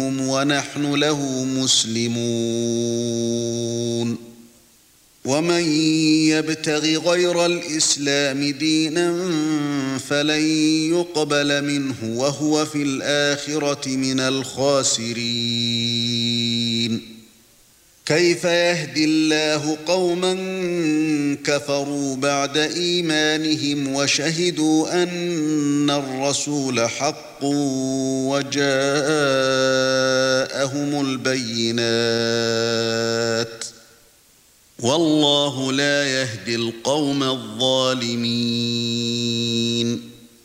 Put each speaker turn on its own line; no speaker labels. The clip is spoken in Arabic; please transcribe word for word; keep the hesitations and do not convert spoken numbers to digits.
منهم ونحن له مسلمون ومن يبتغ غير الإسلام دينا فلن يقبل منه وهو في الآخرة من الخاسرين كيف يهدي الله قوما كفروا بعد إيمانهم وشهدوا أن الرسول حق وجاءهم البينات والله لا يهدي القوم الظالمين